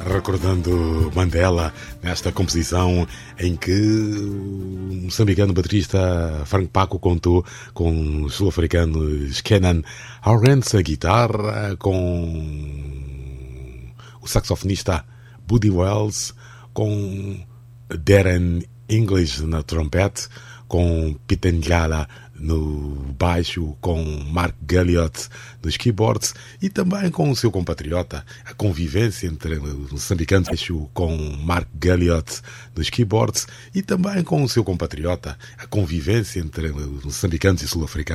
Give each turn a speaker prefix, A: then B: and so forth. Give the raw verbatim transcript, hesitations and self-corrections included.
A: recordando Mandela nesta composição em que o moçambicano baterista Frank Paco contou com os sul-africanos Kenan Arendse a guitarra, com o saxofonista Buddy Wells, com Darren English na trompete, com Peter Njala no baixo, com Mark Galliot nos keyboards e também com o seu compatriota, a convivência entre os moçambicanos, com Mark Galliot nos keyboards e também com o seu compatriota, a convivência entre os moçambicanos e sul-africanos.